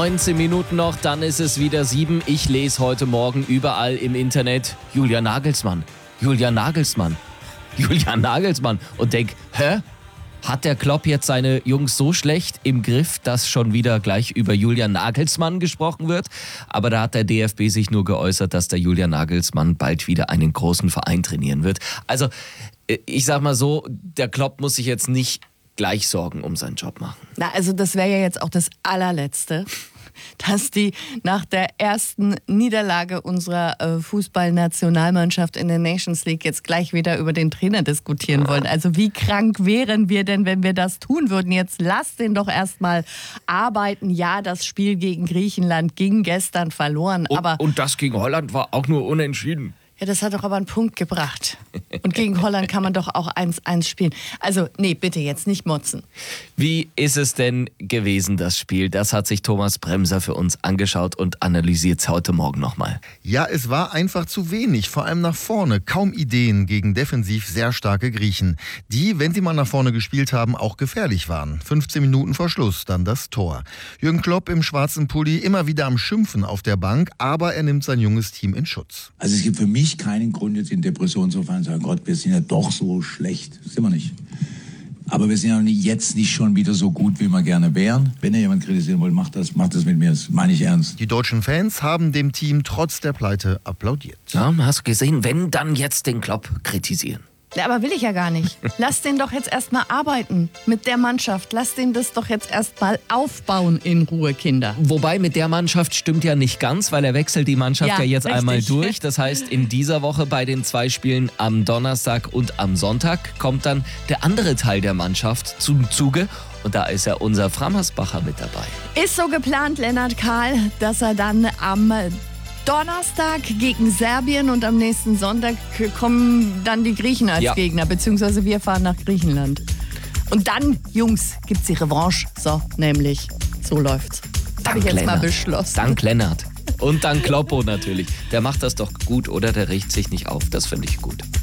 19 Minuten noch, dann ist es wieder 7. Ich lese heute Morgen überall im Internet Julian Nagelsmann und denk, hat der Klopp jetzt seine Jungs so schlecht im Griff, dass schon wieder gleich über Julian Nagelsmann gesprochen wird? Aber da hat der DFB sich nur geäußert, dass der Julian Nagelsmann bald wieder einen großen Verein trainieren wird. Also ich sag mal so, der Klopp muss sich jetzt nicht gleich Sorgen um seinen Job machen. Na, also das wäre ja jetzt auch das allerletzte, dass die nach der ersten Niederlage unserer Fußballnationalmannschaft in der Nations League jetzt gleich wieder über den Trainer diskutieren wollen. Also wie krank wären wir denn, wenn wir das tun würden? Jetzt lass den doch erstmal arbeiten. Ja, das Spiel gegen Griechenland ging gestern verloren. Und das gegen Holland war auch nur unentschieden. Ja, das hat doch aber einen Punkt gebracht. Und gegen Holland kann man doch auch 1-1 spielen. Also, nee, bitte jetzt nicht motzen. Wie ist es denn gewesen, das Spiel? Das hat sich Thomas Bremser für uns angeschaut und analysiert es heute Morgen nochmal. Ja, es war einfach zu wenig, vor allem nach vorne. Kaum Ideen gegen defensiv sehr starke Griechen, die, wenn sie mal nach vorne gespielt haben, auch gefährlich waren. 15 Minuten vor Schluss dann das Tor. Jürgen Klopp im schwarzen Pulli immer wieder am Schimpfen auf der Bank, aber er nimmt sein junges Team in Schutz. Also es gibt für mich keinen Grund, jetzt in Depression zu fallen und sagen, Gott, wir sind ja doch so schlecht. Das sind wir nicht. Aber wir sind ja jetzt nicht schon wieder so gut, wie wir gerne wären. Wenn ihr jemand kritisieren wollt, macht das mit mir. Das meine ich ernst. Die deutschen Fans haben dem Team trotz der Pleite applaudiert. Ja, hast du gesehen, wenn dann jetzt den Klopp kritisieren. Ja, aber will ich ja gar nicht. Lass den doch jetzt erstmal arbeiten mit der Mannschaft. Lass den das doch jetzt erstmal aufbauen in Ruhe, Kinder. Wobei mit der Mannschaft stimmt ja nicht ganz, weil er wechselt die Mannschaft ja jetzt richtig einmal durch. Das heißt, in dieser Woche bei den 2 Spielen am Donnerstag und am Sonntag kommt dann der andere Teil der Mannschaft zum Zuge. Und da ist ja unser Frammersbacher mit dabei. Ist so geplant, Lennart Kahl, dass er dann am Donnerstag gegen Serbien und am nächsten Sonntag kommen dann die Griechen als Gegner, beziehungsweise wir fahren nach Griechenland. Und dann, Jungs, gibt's die Revanche. So, nämlich, so läuft's. Habe ich jetzt mal beschlossen. Dank Lennart. Und dank Kloppo natürlich. Der macht das doch gut, oder? Der riecht sich nicht auf. Das finde ich gut.